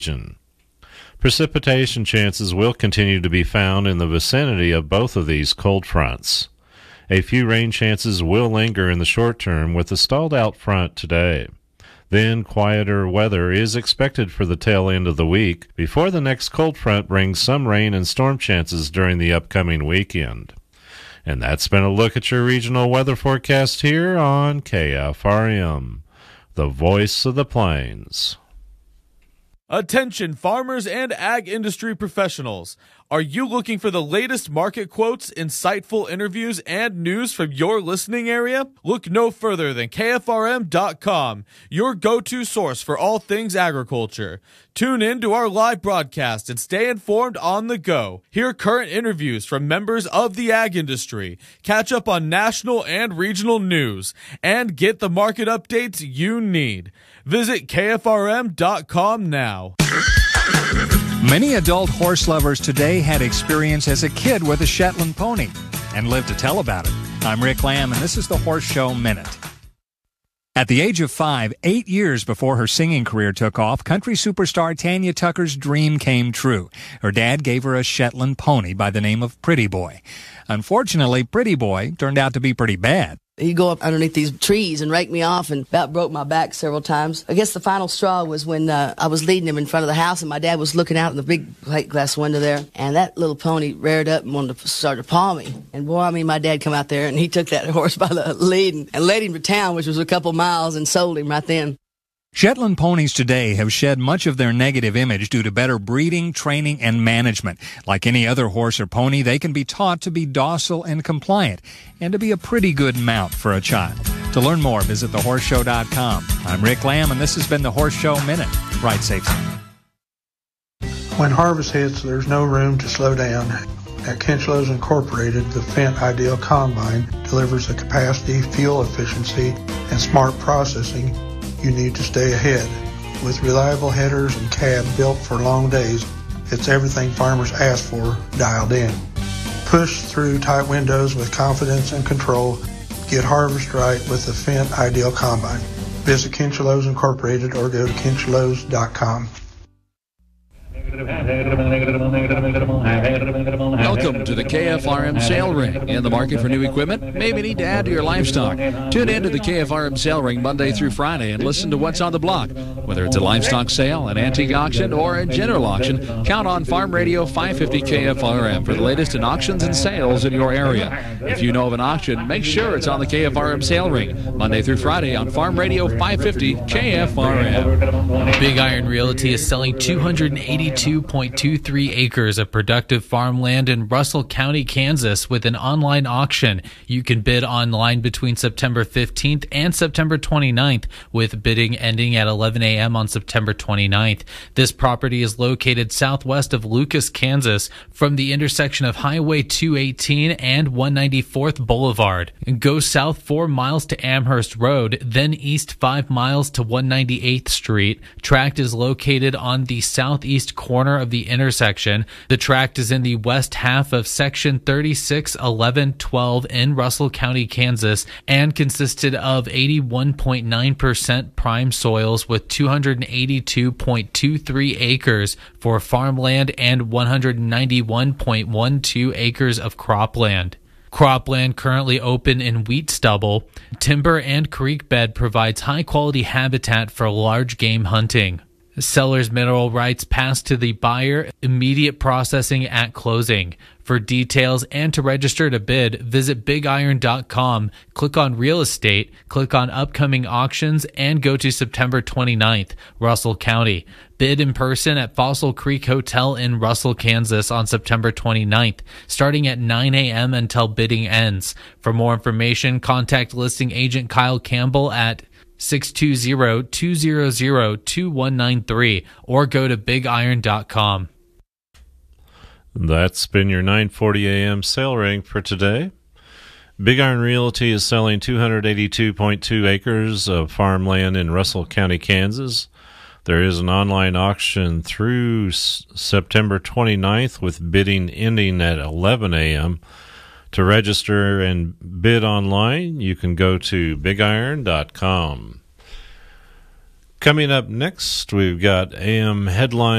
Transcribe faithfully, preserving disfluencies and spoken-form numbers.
region. Precipitation chances will continue to be found in the vicinity of both of these cold fronts. A few rain chances will linger in the short term with the stalled-out front today. Then quieter weather is expected for the tail end of the week before the next cold front brings some rain and storm chances during the upcoming weekend. And that's been a look at your regional weather forecast here on K F R M, the voice of the plains. Attention farmers and ag industry professionals. Are you looking for the latest market quotes, insightful interviews, and news from your listening area? Look no further than K F R M dot com, your go-to source for all things agriculture. Tune in to our live broadcast and stay informed on the go. Hear current interviews from members of the ag industry, catch up on national and regional news, and get the market updates you need. Visit K F R M dot com now. Many adult horse lovers today had experience as a kid with a Shetland pony and live to tell about it. I'm Rick Lamb, and this is the Horse Show Minute. At the age of five, eight years before her singing career took off, country superstar Tanya Tucker's dream came true. Her dad gave her a Shetland pony by the name of Pretty Boy. Unfortunately, Pretty Boy turned out to be pretty bad. He'd go up underneath these trees and rake me off and about broke my back several times. I guess the final straw was when uh, I was leading him in front of the house and my dad was looking out in the big plate glass window there. And that little pony reared up and wanted to start to paw me. And boy, I mean, my dad come out there and he took that horse by the lead and, and led him to town, which was a couple miles, and sold him right then. Shetland ponies today have shed much of their negative image due to better breeding, training, and management. Like any other horse or pony, they can be taught to be docile and compliant, and to be a pretty good mount for a child. To learn more, visit the horse show dot com. I'm Rick Lamb, and this has been the Horse Show Minute. Ride safely. When harvest hits, there's no room to slow down. At Kinchlows Incorporated, the Fendt Ideal Combine delivers the capacity, fuel efficiency, and smart processing you need to stay ahead. With reliable headers and cab built for long days, it's everything farmers ask for dialed in. Push through tight windows with confidence and control. Get harvest right with the Fendt Ideal Combine. Visit Kinchlows Incorporated or go to kinchlows dot com. Welcome to the K F R M Sale Ring. In the market for new equipment? Maybe need to add to your livestock. Tune in to the K F R M Sale Ring Monday through Friday and listen to what's on the block. Whether it's a livestock sale, an antique auction, or a general auction, count on Farm Radio five fifty K F R M for the latest in auctions and sales in your area. If you know of an auction, make sure it's on the K F R M Sale Ring Monday through Friday on Farm Radio five fifty K F R M. Big Iron Realty is selling two hundred eighty-two point two three acres of productive farmland in Russell County, Kansas, with an online auction. You can bid online between September fifteenth and September twenty-ninth, with bidding ending at eleven a.m. on September twenty-ninth. This property is located southwest of Lucas, Kansas, from the intersection of Highway two eighteen and one ninety-fourth Boulevard. Go south four miles to Amherst Road, then east five miles to one ninety-eighth Street. Tract is located on the southeast corner of the intersection. The tract is in the west half of section thirty-six eleven twelve in Russell County, Kansas, and consisted of eighty-one point nine percent prime soils with two hundred eighty-two point two three acres for farmland and one hundred ninety-one point one two acres of cropland. Cropland currently open in wheat stubble. Timber and creek bed provides high-quality habitat for large game hunting. Seller's mineral rights pass to the buyer, immediate processing at closing. For details and to register to bid, visit big iron dot com, click on Real Estate, click on Upcoming Auctions, and go to September twenty-ninth, Russell County. Bid in person at Fossil Creek Hotel in Russell, Kansas on September twenty-ninth, starting at nine a.m. until bidding ends. For more information, contact listing agent Kyle Campbell at six two zero, two zero zero, two one nine three or go to big iron dot com. That's been your nine forty a.m. sale ring for today. Big Iron Realty is selling two hundred eighty-two point two acres of farmland in Russell County, Kansas. There is an online auction through S- September twenty-ninth with bidding ending at eleven a.m. To register and bid online, you can go to big iron dot com. Coming up next, we've got A M headlines.